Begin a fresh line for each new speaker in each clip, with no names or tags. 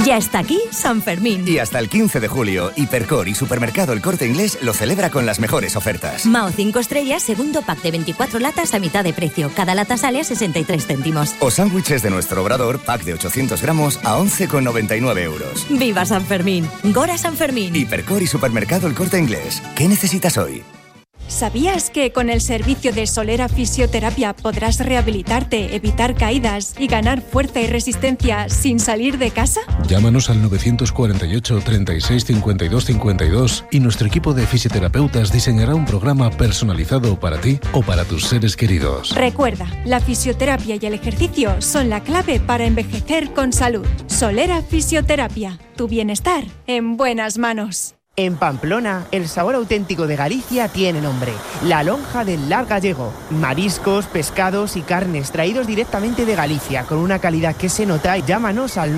Ya está aquí San Fermín.
Y hasta el 15 de julio, Hipercor y Supermercado El Corte Inglés lo celebra con las mejores ofertas.
Mao 5 estrellas, segundo pack de 24 latas a mitad de precio. Cada lata sale a 63 céntimos.
O sándwiches de nuestro obrador, pack de 800 gramos a 11,99 euros.
¡Viva San Fermín! ¡Gora San Fermín!
Hipercor y Supermercado El Corte Inglés. ¿Qué necesitas hoy?
¿Sabías que con el servicio de Solera Fisioterapia podrás rehabilitarte, evitar caídas y ganar fuerza y resistencia sin salir de casa?
Llámanos al 948 36 52 52 y nuestro equipo de fisioterapeutas diseñará un programa personalizado para ti o para tus seres queridos.
Recuerda, la fisioterapia y el ejercicio son la clave para envejecer con salud. Solera Fisioterapia, tu bienestar en buenas manos.
En Pamplona, el sabor auténtico de Galicia tiene nombre: la lonja del Lar Gallego. Mariscos, pescados y carnes traídos directamente de Galicia con una calidad que se nota. Llámanos al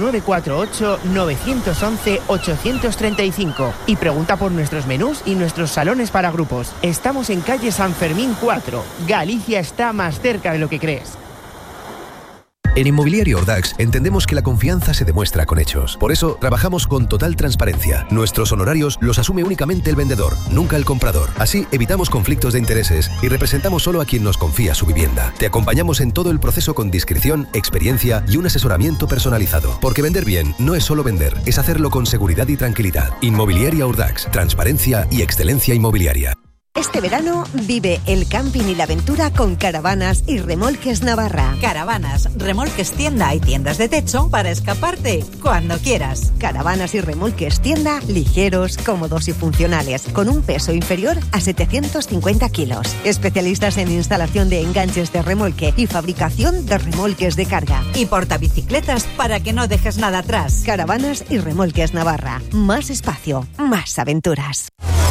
948-911-835 y pregunta por nuestros menús y nuestros salones para grupos. Estamos en calle San Fermín 4. Galicia está más cerca de lo que crees.
En Inmobiliaria Ordax entendemos que la confianza se demuestra con hechos. Por eso trabajamos con total transparencia. Nuestros honorarios los asume únicamente el vendedor, nunca el comprador. Así evitamos conflictos de intereses y representamos solo a quien nos confía su vivienda. Te acompañamos en todo el proceso con discreción, experiencia y un asesoramiento personalizado. Porque vender bien no es solo vender, es hacerlo con seguridad y tranquilidad. Inmobiliaria Ordax, transparencia y excelencia inmobiliaria.
Este verano vive el camping y la aventura con Caravanas y Remolques Navarra.
Caravanas, remolques tienda y tiendas de techo para escaparte cuando quieras.
Caravanas y remolques tienda, ligeros, cómodos y funcionales, con un peso inferior a 750 kilos. Especialistas en instalación de enganches de remolque y fabricación de remolques de carga.
Y portabicicletas para que no dejes nada atrás.
Caravanas y Remolques Navarra. Más espacio, más aventuras.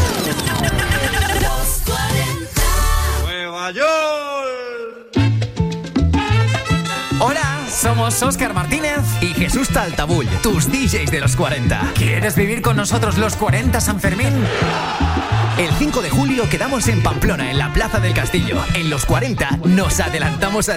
Nueva York. Hola, somos Óscar Martínez y Jesús Taltabull, tus DJs de los 40. ¿Quieres vivir con nosotros los 40 San Fermín? El 5 de julio quedamos en Pamplona, en la Plaza del Castillo. En los 40 nos adelantamos a